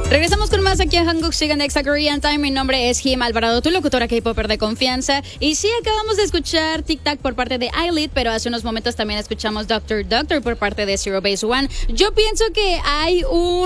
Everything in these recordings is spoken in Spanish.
Regresamos con más aquí a Hanguk Sigan Exa Korean Time. Mi nombre es Jim Alvarado, tu locutora K-Popper de confianza. Y sí, acabamos de escuchar Tic Tac por parte de I-Lead, pero hace unos momentos también escuchamos Doctor Doctor por parte de Zero Base One. Yo pienso que hay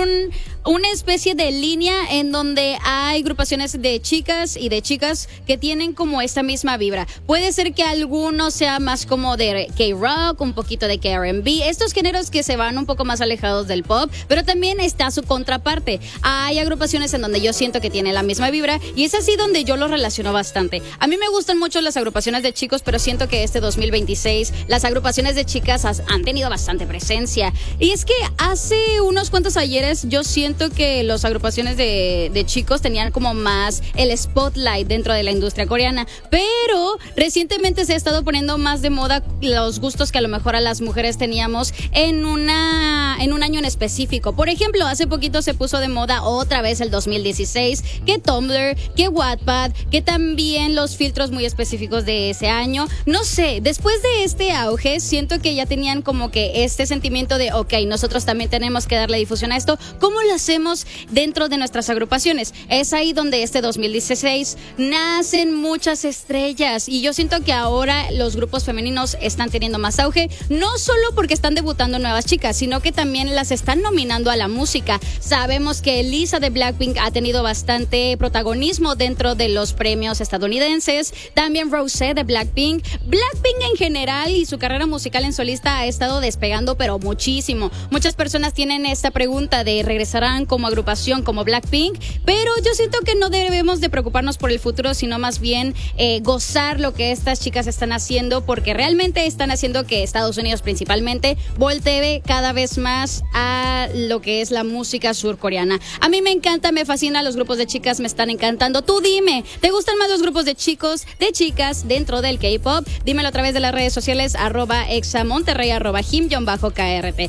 una especie de línea en donde hay agrupaciones de chicas y de chicas que tienen como esta misma vibra. Puede ser que alguno sea más como de K-Rock, un poquito de K-R&B, estos géneros que se van un poco más alejados del pop, pero también está su contraparte. Hay agrupaciones en donde yo siento que tienen la misma vibra y es así donde yo lo relaciono bastante. A mí me gustan mucho las agrupaciones de chicos, pero siento que este 2026 las agrupaciones de chicas han tenido bastante presencia. Y es que hace unos cuantos ayeres yo siento que las agrupaciones de chicos tenían como más el spotlight dentro de la industria coreana, pero recientemente se ha estado poniendo más de moda los gustos que a lo mejor a las mujeres teníamos en un año en específico. Por ejemplo, hace poquito se puso de moda otra vez el 2016, que Tumblr, que Wattpad, que también los filtros muy específicos de ese año. No sé, después de este auge, siento que ya tenían como que este sentimiento de, ok, nosotros también tenemos que darle difusión a esto. ¿Cómo lo hacemos dentro de nuestras agrupaciones? Es ahí donde este 2016 nacen muchas estrellas y yo siento que ahora los grupos femeninos están teniendo más auge, no solo porque están debutando nuevas chicas, sino que también las están nominando a la música. Sabemos que Lisa de Blackpink ha tenido bastante protagonismo dentro de los premios estadounidenses, también Rosé de Blackpink en general, y su carrera musical en solista ha estado despegando pero muchísimo. Muchas personas tienen esta pregunta de regresarán como agrupación como Blackpink, pero yo siento que no debemos de preocuparnos por el futuro, sino más bien gozar lo que estas chicas están haciendo, porque realmente están haciendo que Estados Unidos principalmente voltee cada vez más a lo que es la música surcoreana. A mí me encanta, me fascina, los grupos de chicas me están encantando. Tú dime, ¿te gustan más los grupos de chicos, de chicas dentro del K-pop? Dímelo a través de las redes sociales, @examonterrey, @him_krt,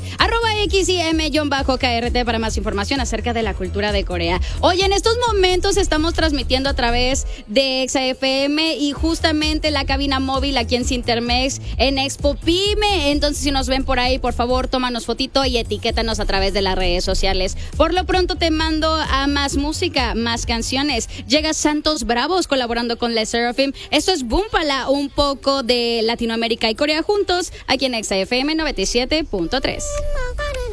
@xim_krt para más información acerca de la cultura de Corea. Oye, en estos momentos estamos transmitiendo a través de Exa FM y justamente la cabina móvil aquí en Cintermex en Expo Pyme. Entonces, si nos ven por ahí, por favor, tómanos fotito y etiquétanos a través de las redes sociales. Por lo pronto te mando a más música, más canciones. Llega Santos Bravos colaborando con Les Seraphim. Esto es Búmpala, un poco de Latinoamérica y Corea juntos aquí en Exa FM 97.3.